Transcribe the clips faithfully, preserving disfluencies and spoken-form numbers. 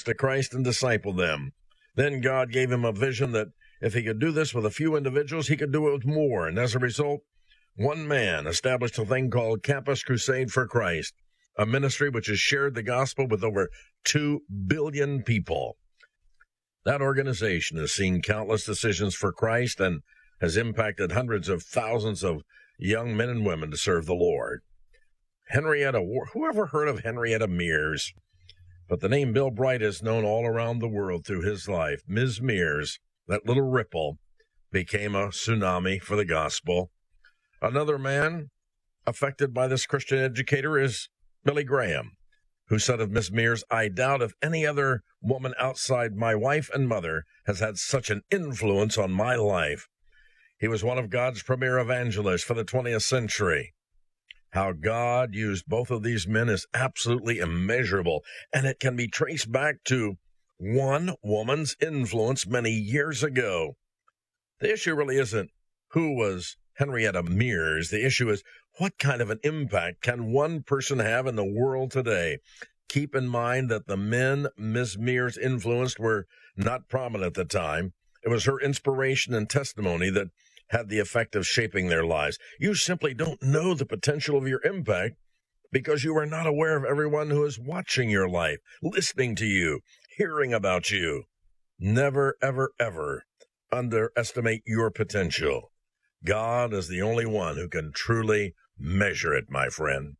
to Christ and disciple them. Then God gave him a vision that if he could do this with a few individuals, he could do it with more. And as a result, one man established a thing called Campus Crusade for Christ, a ministry which has shared the gospel with over two billion people. That organization has seen countless decisions for Christ and has impacted hundreds of thousands of young men and women to serve the Lord. Henrietta, who ever heard of Henrietta Mears? But the name Bill Bright is known all around the world through his life. Miz Mears, that little ripple, became a tsunami for the gospel. Another man affected by this Christian educator is Billy Graham, who said of Miss Mears, "I doubt if any other woman outside my wife and mother has had such an influence on my life." He was one of God's premier evangelists for the twentieth century. How God used both of these men is absolutely immeasurable, and it can be traced back to one woman's influence many years ago. The issue really isn't who was Henrietta Mears. The issue is what kind of an impact can one person have in the world today? Keep in mind that the men Miz Mears influenced were not prominent at the time. It was her inspiration and testimony that had the effect of shaping their lives. You simply don't know the potential of your impact because you are not aware of everyone who is watching your life, listening to you, hearing about you. Never, ever, ever underestimate your potential. God is the only one who can truly measure it, my friend.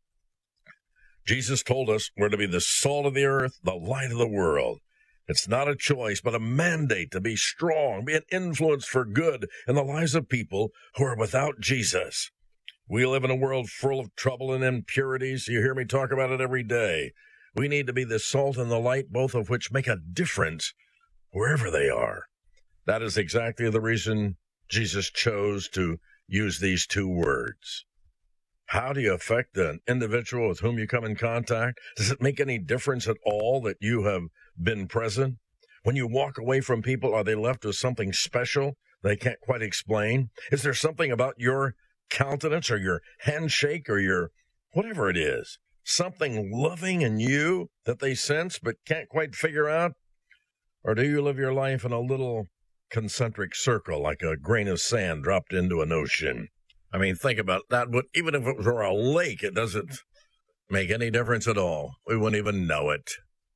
Jesus told us we're to be the salt of the earth, the light of the world. It's not a choice, but a mandate to be strong, be an influence for good in the lives of people who are without Jesus. We live in a world full of trouble and impurities. You hear me talk about it every day. We need to be the salt and the light, both of which make a difference wherever they are. That is exactly the reason Jesus chose to use these two words. How do you affect an individual with whom you come in contact? Does it make any difference at all that you have been present? When you walk away from people, are they left with something special they can't quite explain? Is there something about your countenance or your handshake or your whatever it is, something loving in you that they sense but can't quite figure out? Or do you live your life in a little concentric circle like a grain of sand dropped into an ocean? I mean, think about that. But even if it were a lake, it doesn't make any difference at all. We wouldn't even know it.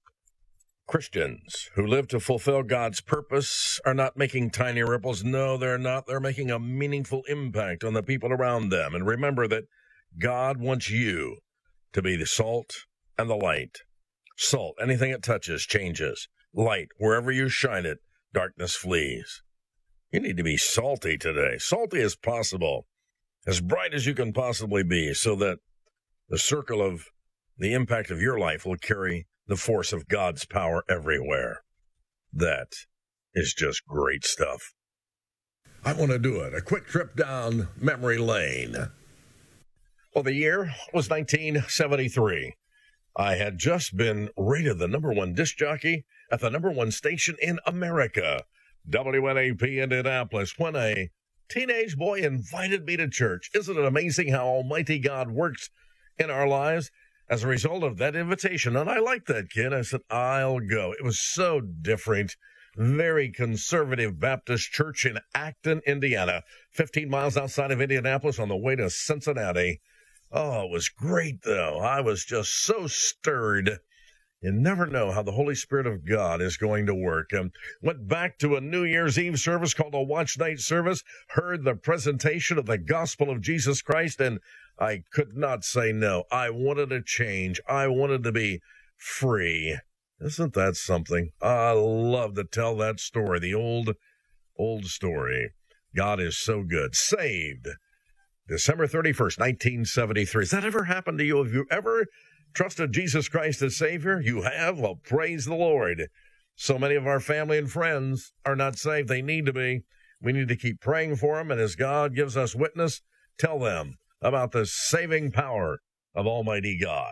Christians who live to fulfill God's purpose are not making tiny ripples. No, they're not. They're making a meaningful impact on the people around them. And remember that God wants you to be the salt and the light. Salt, anything it touches changes. Light, wherever you shine it, darkness flees. You need to be salty today. Salty as possible. As bright as you can possibly be, so that the circle of the impact of your life will carry the force of God's power everywhere. That is just great stuff. I want to do it. A quick trip down memory lane. Well, the year was nineteen seventy-three. I had just been rated the number one disc jockey at the number one station in America, W N A P Indianapolis, when a teenage boy invited me to church. Isn't it amazing how Almighty God works in our lives as a result of that invitation? And I liked that kid. I said, I'll go. It was so different. Very conservative Baptist church in Acton, Indiana, fifteen miles outside of Indianapolis on the way to Cincinnati. Oh, it was great, though. I was just so stirred. You never know how the Holy Spirit of God is going to work. Um, went back to a New Year's Eve service called a Watch Night service, heard the presentation of the gospel of Jesus Christ, and I could not say no. I wanted to change. I wanted to be free. Isn't that something? I love to tell that story, the old, old story. God is so good. Saved December thirty-first, nineteen seventy-three. Has that ever happened to you? Have you ever trusted Jesus Christ as Savior? You have? Well, praise the Lord. So many of our family and friends are not saved. They need to be. We need to keep praying for them, and as God gives us witness, tell them about the saving power of Almighty God.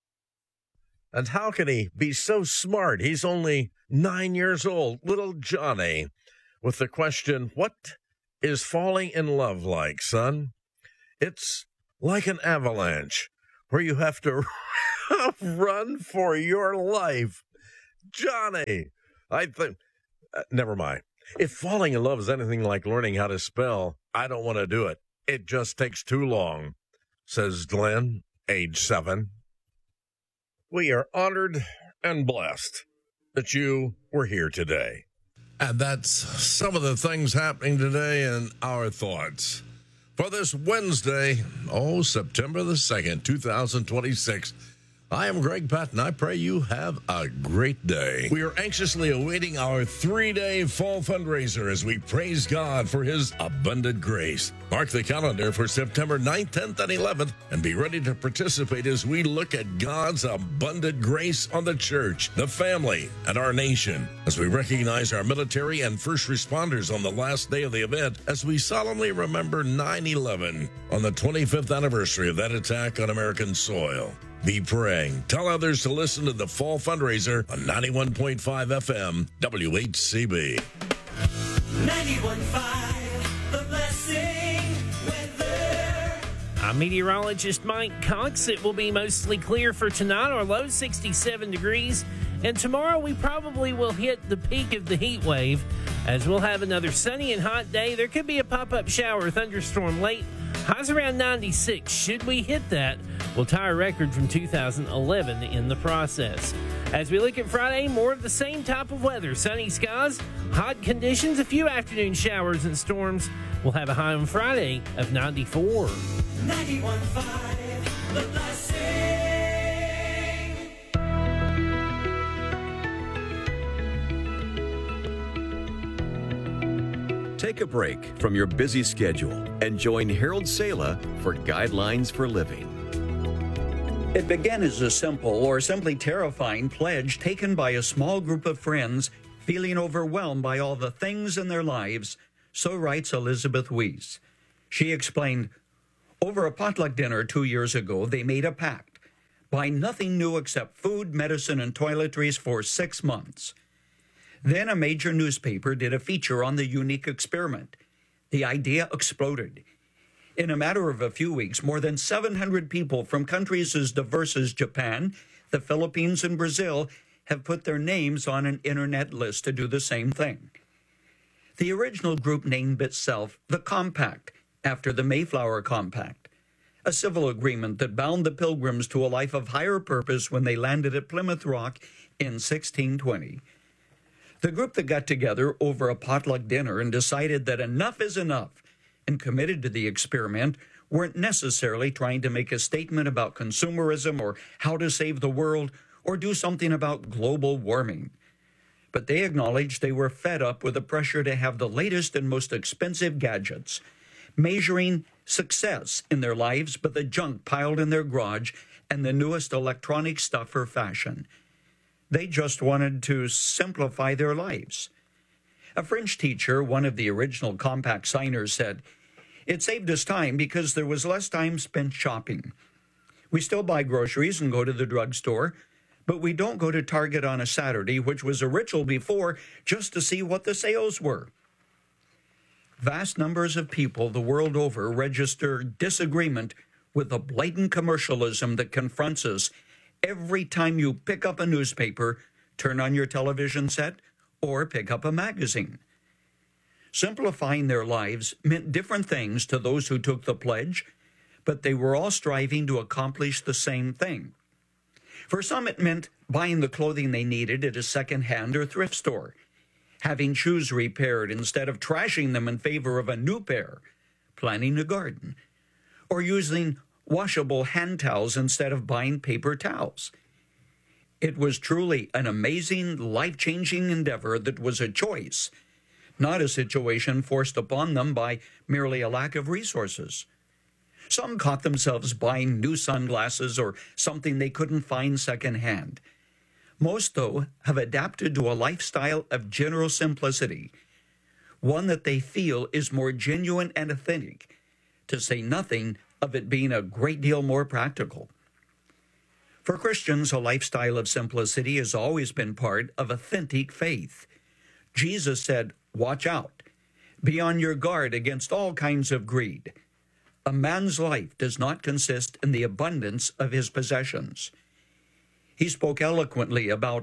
And how can he be so smart? He's only nine years old, little Johnny, with the question, what is falling in love like, son? It's like an avalanche where you have to run for your life. Johnny, I think, uh, never mind. If falling in love is anything like learning how to spell, I don't want to do it. It just takes too long, says Glenn, age seven. We are honored and blessed that you were here today. And that's some of the things happening today in our thoughts. For this Wednesday, oh, September the second, two thousand twenty-six, I am Greg Patton. I pray you have a great day. We are anxiously awaiting our three-day fall fundraiser as we praise God for his abundant grace. Mark the calendar for September ninth, tenth, and eleventh, and be ready to participate as we look at God's abundant grace on the church, the family, and our nation, as we recognize our military and first responders on the last day of the event, as we solemnly remember nine eleven on the twenty-fifth anniversary of that attack on American soil. Be praying. Tell others to listen to the Fall Fundraiser on ninety-one point five F M W H C B. ninety-one point five, The Blessing Weather. I'm meteorologist Mike Cox. It will be mostly clear for tonight, our low sixty-seven degrees. And tomorrow we probably will hit the peak of the heat wave as we'll have another sunny and hot day. There could be a pop-up shower or thunderstorm late. Highs around ninety-six. Should we hit that, we'll tie a record from two thousand eleven in the process. As we look at Friday, more of the same type of weather. Sunny skies, hot conditions, a few afternoon showers and storms. We'll have a high on Friday of ninety-four. ninety-one point five, The Blessing. Take a break from your busy schedule and join Harold Sala for Guidelines for Living. It began as a simple or simply terrifying pledge taken by a small group of friends feeling overwhelmed by all the things in their lives, so writes Elizabeth Weiss. She explained, over a potluck dinner two years ago, they made a pact. Buy nothing new except food, medicine, and toiletries for six months. Then a major newspaper did a feature on the unique experiment. The idea exploded. In a matter of a few weeks, more than seven hundred people from countries as diverse as Japan, the Philippines, and Brazil have put their names on an internet list to do the same thing. The original group named itself the Compact, after the Mayflower Compact, a civil agreement that bound the Pilgrims to a life of higher purpose when they landed at Plymouth Rock in sixteen twenty. The group that got together over a potluck dinner and decided that enough is enough and committed to the experiment weren't necessarily trying to make a statement about consumerism or how to save the world or do something about global warming. But they acknowledged they were fed up with the pressure to have the latest and most expensive gadgets, measuring success in their lives but the junk piled in their garage and the newest electronic stuff for fashion. They just wanted to simplify their lives. A French teacher, one of the original Compact signers, said, "It saved us time because there was less time spent shopping. We still buy groceries and go to the drugstore, but we don't go to Target on a Saturday, which was a ritual before, just to see what the sales were." Vast numbers of people the world over register disagreement with the blatant commercialism that confronts us every time you pick up a newspaper, turn on your television set, or pick up a magazine. Simplifying their lives meant different things to those who took the pledge, but they were all striving to accomplish the same thing. For some, it meant buying the clothing they needed at a second-hand or thrift store, having shoes repaired instead of trashing them in favor of a new pair, planting a garden, or using washable hand towels instead of buying paper towels. It was truly an amazing, life-changing endeavor that was a choice, not a situation forced upon them by merely a lack of resources. Some caught themselves buying new sunglasses or something they couldn't find secondhand. Most, though, have adapted to a lifestyle of general simplicity, one that they feel is more genuine and authentic, to say nothing of it being a great deal more practical. For Christians, a lifestyle of simplicity has always been part of authentic faith. Jesus said, "Watch out. Be on your guard against all kinds of greed. A man's life does not consist in the abundance of his possessions." He spoke eloquently about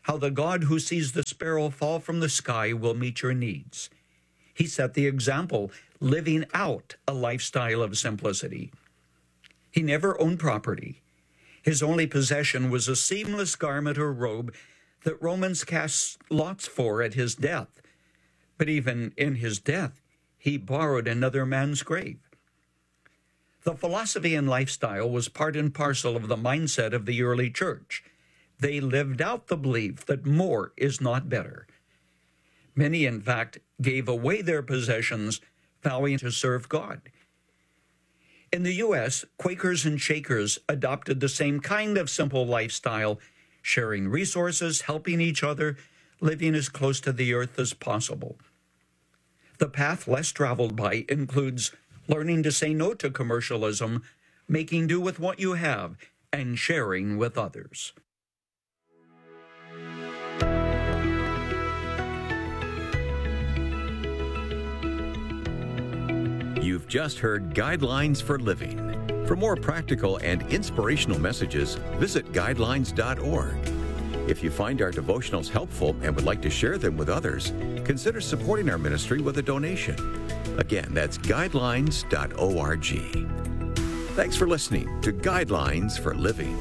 how the God who sees the sparrow fall from the sky will meet your needs. He set the example, living out a lifestyle of simplicity. He never owned property. His only possession was a seamless garment or robe that Romans cast lots for at his death. But even in his death, he borrowed another man's grave. The philosophy and lifestyle was part and parcel of the mindset of the early church. They lived out the belief that more is not better. Many, in fact, gave away their possessions, vowing to serve God. In the U S, Quakers and Shakers adopted the same kind of simple lifestyle, sharing resources, helping each other, living as close to the earth as possible. The path less traveled by includes learning to say no to commercialism, making do with what you have, and sharing with others. You've just heard Guidelines for Living. For more practical and inspirational messages, visit guidelines dot org. If you find our devotionals helpful and would like to share them with others, consider supporting our ministry with a donation. Again, that's guidelines dot org. Thanks for listening to Guidelines for Living.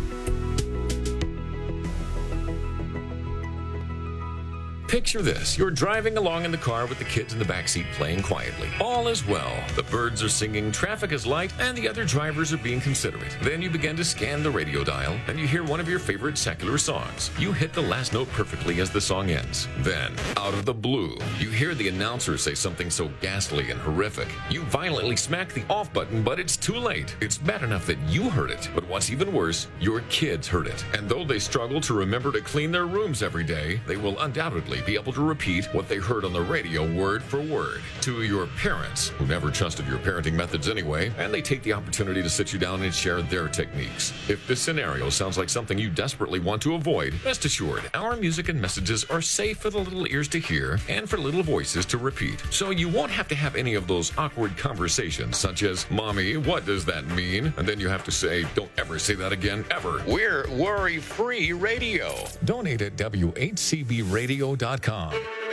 Picture this. You're driving along in the car with the kids in the backseat playing quietly. All is well. The birds are singing, traffic is light, and the other drivers are being considerate. Then you begin to scan the radio dial, and you hear one of your favorite secular songs. You hit the last note perfectly as the song ends. Then, out of the blue, you hear the announcer say something so ghastly and horrific. You violently smack the off button, but it's too late. It's bad enough that you heard it, but what's even worse, your kids heard it. And though they struggle to remember to clean their rooms every day, they will undoubtedly be able to repeat what they heard on the radio word for word to your parents, who never trusted your parenting methods anyway, and they take the opportunity to sit you down and share their techniques. If this scenario sounds like something you desperately want to avoid, rest assured, our music and messages are safe for the little ears to hear and for little voices to repeat. So you won't have to have any of those awkward conversations such as, "Mommy, what does that mean?" And then you have to say, "Don't ever say that again, ever." We're worry-free radio. Donate at W H C B radio dot com.